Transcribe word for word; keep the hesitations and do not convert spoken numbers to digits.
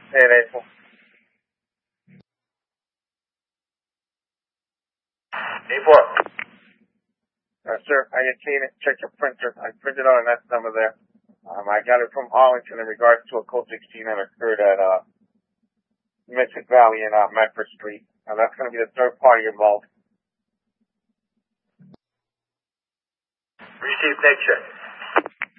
Hey, Nathan. eight four. Uh, sir, I had seen it. Check your printer. I printed on that number there. Um, I got it from Arlington in regards to a code sixteen that occurred at uh, Mystic Valley and uh, Medford Street. Now that's going to be the third party involved. Received, next check.